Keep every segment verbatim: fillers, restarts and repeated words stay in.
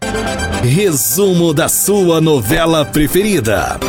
Resumo da sua novela preferida.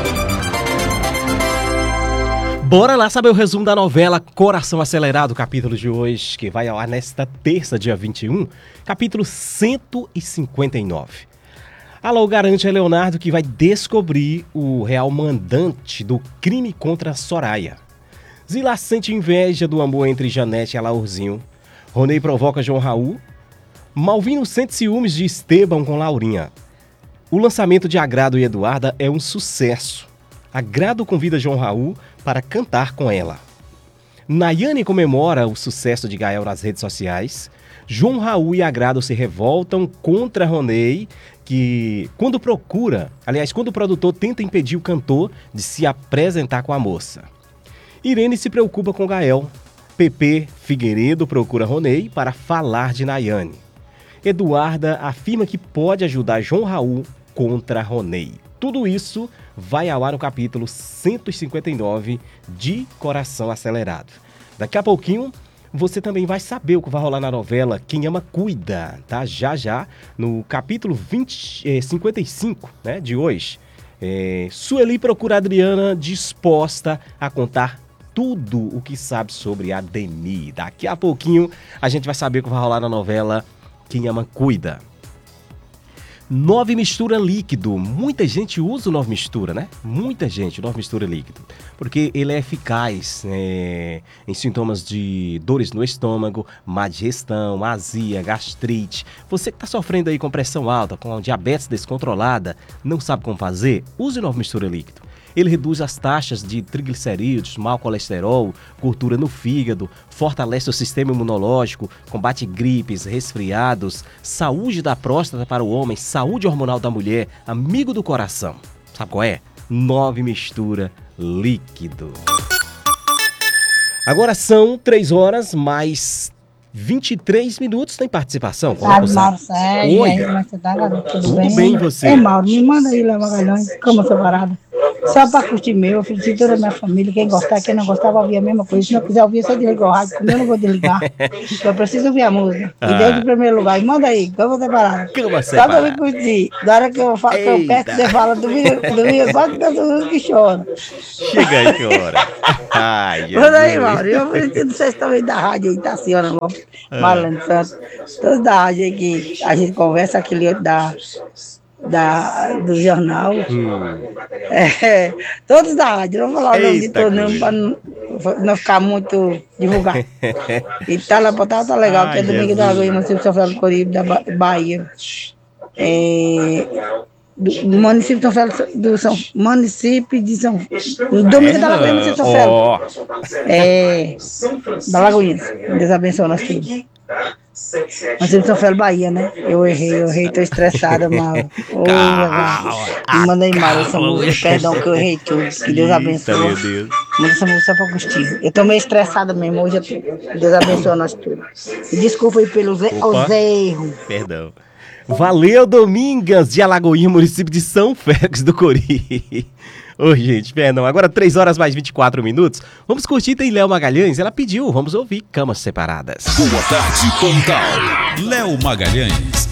Bora lá saber o resumo da novela Coração Acelerado, capítulo de hoje, que vai ao ar nesta terça, dia vinte e um, capítulo cento e cinquenta e nove. Alô garante a Leonardo que vai descobrir o real mandante do crime contra Soraya. Zila sente inveja do amor entre Janete e Alaurzinho. Ronei provoca João Raul. Malvino sente ciúmes de Esteban com Laurinha. O lançamento de Agrado e Eduarda é um sucesso. Agrado convida João Raul para cantar com ela. Nayane comemora o sucesso de Gael nas redes sociais. João Raul e Agrado se revoltam contra Ronei, que quando procura, aliás, quando o produtor tenta impedir o cantor de se apresentar com a moça. Irene se preocupa com Gael. Pepe Figueiredo procura Ronei para falar de Nayane. Eduarda afirma que pode ajudar João Raul contra Ronei. Tudo isso vai ao ar no capítulo cento e cinquenta e nove de Coração Acelerado. Daqui a pouquinho você também vai saber o que vai rolar na novela Quem Ama Cuida, tá? Já já no capítulo vinte, eh, cinquenta e cinco, né, de hoje. Eh, Sueli procura Adriana disposta a contar tudo o que sabe sobre a Deni. Daqui a pouquinho a gente vai saber o que vai rolar na novela Quem Ama Cuida. Nove Mistura líquido. Muita gente usa o Nove Mistura, né? Muita gente, o Nove Mistura líquido. Porque ele é eficaz é, em sintomas de dores no estômago, má digestão, azia, gastrite. Você que está sofrendo aí com pressão alta, com diabetes descontrolada, não sabe como fazer? Use o Nove Mistura líquido. Ele reduz as taxas de triglicerídeos, mau colesterol, gordura no fígado, fortalece o sistema imunológico, combate gripes, resfriados, saúde da próstata para o homem, saúde hormonal da mulher, amigo do coração. Sabe qual é? Nove Mistura líquido. Agora são três horas mais vinte e três minutos. Tem participação? Sabe, Mauro Sérgio. Oi. E aí, como é que você tá, garoto? Tudo, Tudo bem? bem, você? Ei, Mauro, me manda aí, Léo Magalhães, como separada. Só pra curtir meu, eu fiz toda a minha família. Quem gostar, quem não gostar, vai ouvir a mesma coisa. Se não quiser ouvir, só desliga o rádio, porque eu não vou desligar. Eu preciso ouvir a música. Ah. E desde o primeiro lugar. E manda aí, cama separada. Cama Só pra separada. me curtir. Da hora que eu, falo, que eu peço, você fala, domingo, domingo, quase que eu que chora. Chega aí, que hora. Ai, Manda aí, Jesus. Mauro. Eu preciso de vocês também da rádio aí, tá assim, Ana Lopes, Marlene Santos. Todos da rádio aí que a gente conversa, aquele outro da, da, do jornal. Hum. É, todos da rádio, não vou falar o nome de Eita todos, não, coisa. para não, não ficar muito divulgado. E tá lá, tá, tá legal, Ai, que é domingo Jesus. da Lagoinha, município de São Félix do Coribe, da Ba- Bahia. É, do, do município de São Félix, do São, município de São, domingo da Lagoinha, município de São Félix. Ó, É, da Lagoinha, Deus abençoe nós tudo. Município de São Félix, Bahia, né? Eu errei, eu errei, tô estressada, Mauro. Ô, Calma, me manda aí, Mauro, essa calma. música, perdão que eu errei tudo, que Deus eita, abençoe. meu Deus. Manda essa música só pra Agostinho. Eu tô meio estressada mesmo, hoje eu tô. Deus abençoe nós tudo. E desculpa aí pelos e- Opa. os erros. Perdão. Valeu, Domingas, de Alagoinha, município de São Félix do Cori. Ô, gente, perdão. Agora três horas mais vinte e quatro minutos. Vamos curtir, tem Léo Magalhães. Ela pediu, vamos ouvir Camas Separadas. Boa tarde, Pontal. Léo Magalhães,